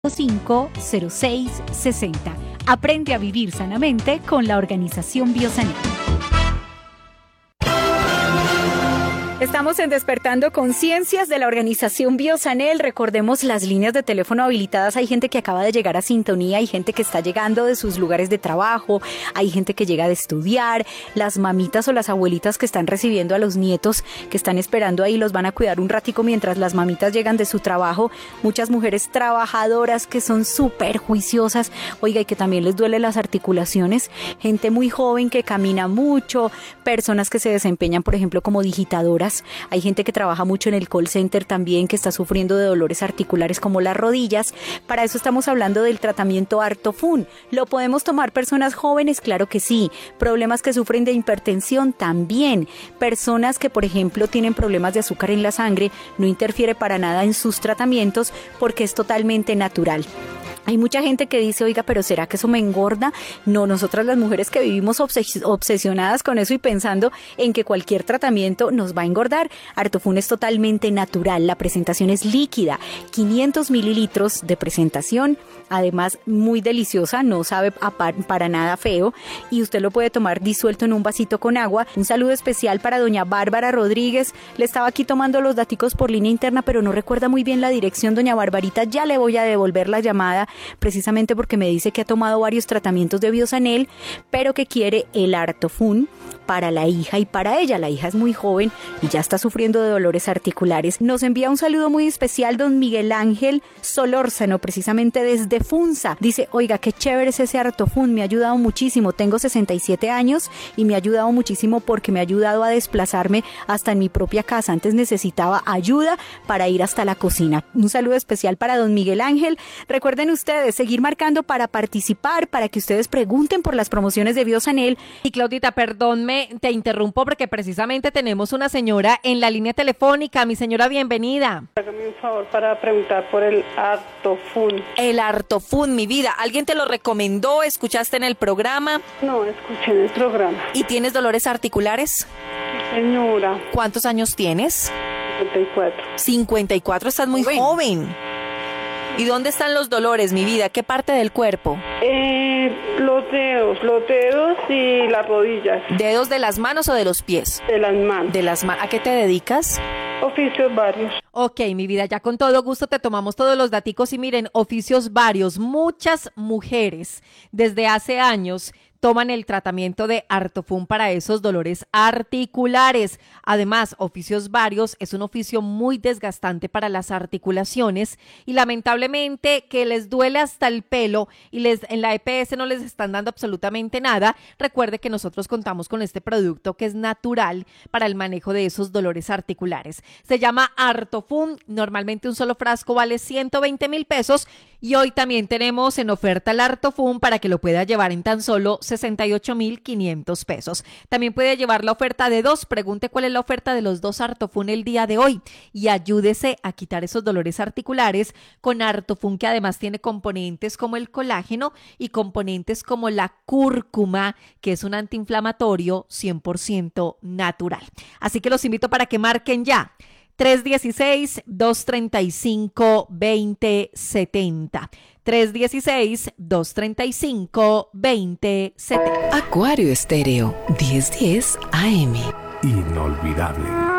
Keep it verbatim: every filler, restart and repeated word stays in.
cinco cero seis sesenta. Aprende a vivir sanamente con la organización Biosanel. Estamos en Despertando Conciencias de la organización Biosanel. Recordemos las líneas de teléfono habilitadas. Hay gente que acaba de llegar a sintonía, hay gente que está llegando de sus lugares de trabajo, hay gente que llega de estudiar, las mamitas o las abuelitas que están recibiendo a los nietos, que están esperando ahí, los van a cuidar un ratico mientras las mamitas llegan de su trabajo. Muchas mujeres trabajadoras que son súper juiciosas, oiga, y que también les duele las articulaciones. Gente muy joven que camina mucho, personas que se desempeñan, por ejemplo, como digitadoras. Hay gente que trabaja mucho en el call center también, que está sufriendo de dolores articulares como las rodillas. Para eso estamos hablando del tratamiento Artofun. ¿Lo podemos tomar personas jóvenes? Claro que sí. Problemas que sufren de hipertensión también. Personas que, por ejemplo, tienen problemas de azúcar en la sangre, no interfiere para nada en sus tratamientos porque es totalmente natural. Hay mucha gente que dice, oiga, pero ¿será que eso me engorda? No, nosotras las mujeres que vivimos obses- obsesionadas con eso y pensando en que cualquier tratamiento nos va a engordar. Artofun es totalmente natural, la presentación es líquida, quinientos mililitros de presentación, además muy deliciosa, no sabe a par- para nada feo y usted lo puede tomar disuelto en un vasito con agua. Un saludo especial para doña Bárbara Rodríguez. Le estaba aquí tomando los daticos por línea interna, pero no recuerda muy bien la dirección, doña Barbarita. Ya le voy a devolver la llamada, precisamente porque me dice que ha tomado varios tratamientos de Biosanel, pero que quiere el Artofun para la hija y para ella. La hija es muy joven y ya está sufriendo de dolores articulares. Nos envía un saludo muy especial don Miguel Ángel Solórzano, precisamente desde Funza. Dice, oiga, qué chévere es ese Artofun, me ha ayudado muchísimo. Tengo sesenta y siete años y me ha ayudado muchísimo porque me ha ayudado a desplazarme hasta en mi propia casa. Antes necesitaba ayuda para ir hasta la cocina. Un saludo especial para don Miguel Ángel. Recuerden ustedes seguir marcando para participar, para que ustedes pregunten por las promociones de Biosanel. Y Claudita, perdón, me te interrumpo porque precisamente tenemos una señora en la línea telefónica. Mi señora, bienvenida. Hágame un favor para preguntar por el Artofun. El Artofun, mi vida. ¿Alguien te lo recomendó? ¿Escuchaste en el programa? No, escuché en el programa. ¿Y tienes dolores articulares? Señora. ¿Cuántos años tienes? cincuenta y cuatro. cincuenta y cuatro, estás muy Bueno. joven. ¿Y dónde están los dolores, mi vida? ¿Qué parte del cuerpo? Eh, los dedos, los dedos y las rodillas. ¿Dedos de las manos o de los pies? De las manos. De las manos. ¿A qué te dedicas? Oficios varios. Ok, mi vida, ya con todo gusto te tomamos todos los daticos y miren, oficios varios. Muchas mujeres desde hace años toman el tratamiento de Artofun para esos dolores articulares. Además, oficios varios es un oficio muy desgastante para las articulaciones y lamentablemente que les duele hasta el pelo y les en la E P S no les están dando absolutamente nada. Recuerde que nosotros contamos con este producto que es natural para el manejo de esos dolores articulares. Se llama Artofun, normalmente un solo frasco vale ciento veinte mil pesos y hoy también tenemos en oferta el Artofun para que lo pueda llevar en tan solo sesenta y ocho mil quinientos pesos. También puede llevar la oferta de dos. Pregunte cuál es la oferta de los dos Artofun el día de hoy y ayúdese a quitar esos dolores articulares con Artofun, que además tiene componentes como el colágeno y componentes como la cúrcuma, que es un antiinflamatorio cien por ciento natural. Así que los invito para que marquen ya. tres uno seis, dos tres cinco, dos cero siete cero. tres uno seis, dos tres cinco, dos cero siete cero. Acuario Estéreo, diez diez A M. Inolvidable.